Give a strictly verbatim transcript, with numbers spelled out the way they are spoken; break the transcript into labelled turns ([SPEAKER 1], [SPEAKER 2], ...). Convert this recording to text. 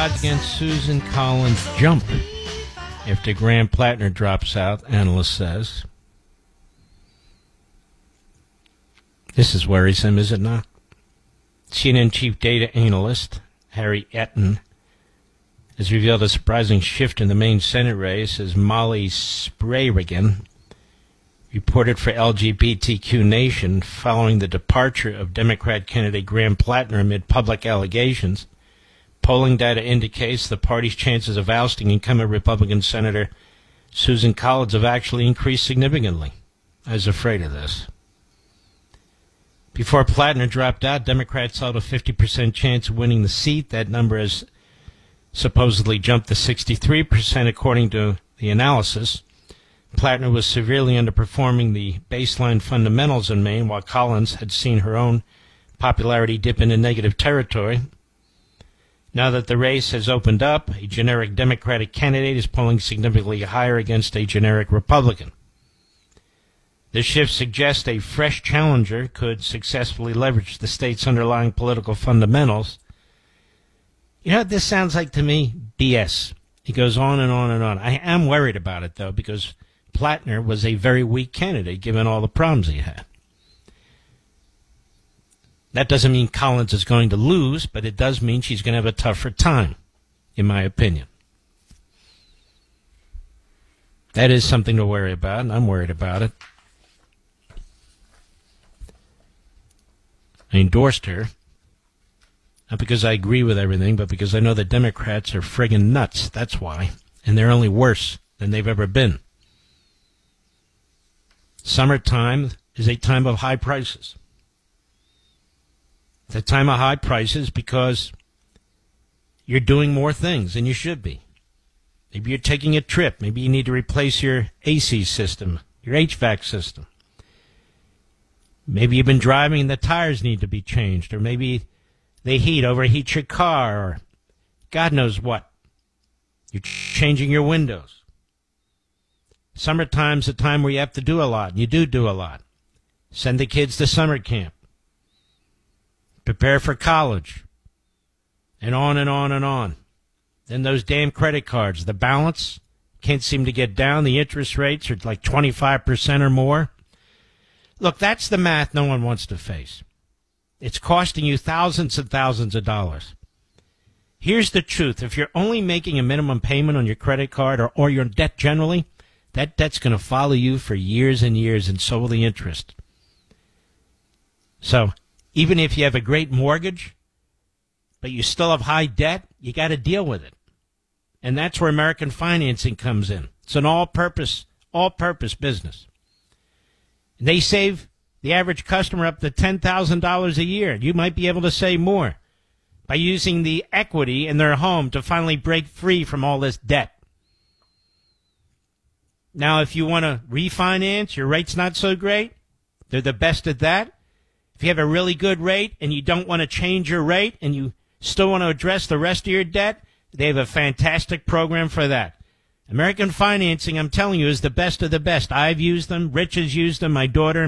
[SPEAKER 1] odds against Susan Collins jump after Graham Plattner drops out, analyst says. This is worrisome, is it not? C N N chief data analyst Harry Etten has revealed a surprising shift in the main Senate race as Molly Sprayrigan reported for L G B T Q Nation following the departure of Democrat candidate Graham Plattner amid public allegations. Polling data indicates the party's chances of ousting incumbent Republican Senator Susan Collins have actually increased significantly. I was afraid of this. Before Plattner dropped out, Democrats held a fifty percent chance of winning the seat. That number has supposedly jumped to sixty-three percent according to the analysis. Plattner was severely underperforming the baseline fundamentals in Maine, while Collins had seen her own popularity dip into negative territory. Now that the race has opened up, a generic Democratic candidate is polling significantly higher against a generic Republican. This shift suggests a fresh challenger could successfully leverage the state's underlying political fundamentals. You know what this sounds like to me? B S. He goes on and on and on. I am worried about it, though, because Plattner was a very weak candidate, given all the problems he had. That doesn't mean Collins is going to lose, but it does mean she's going to have a tougher time, in my opinion. That is something to worry about, and I'm worried about it. I endorsed her, not because I agree with everything, but because I know the Democrats are friggin' nuts. That's why. And they're only worse than they've ever been. Summertime is a time of high prices. It's a time of high prices because you're doing more things than you should be. Maybe you're taking a trip. Maybe you need to replace your A C system, your H V A C system. Maybe you've been driving and the tires need to be changed, or maybe the heat overheats your car, or God knows what. You're changing your windows. Summertime's a time where you have to do a lot, and you do do a lot. Send the kids to summer camp. Prepare for college. And on and on and on. Then those damn credit cards, the balance can't seem to get down. The interest rates are like twenty-five percent or more. Look, that's the math no one wants to face. It's costing you thousands and thousands of dollars. Here's the truth. If you're only making a minimum payment on your credit card or, or your debt generally, that debt's going to follow you for years and years, and so will the interest. So even if you have a great mortgage, but you still have high debt, you got to deal with it. And that's where American Financing comes in. It's an all-purpose, all-purpose business. They save the average customer up to ten thousand dollars a year. You might be able to save more by using the equity in their home to finally break free from all this debt. Now, if you want to refinance, your rate's not so great. They're the best at that. If you have a really good rate and you don't want to change your rate and you still want to address the rest of your debt, they have a fantastic program for that. American Financing, I'm telling you, is the best of the best. I've used them. Rich has used them. My daughter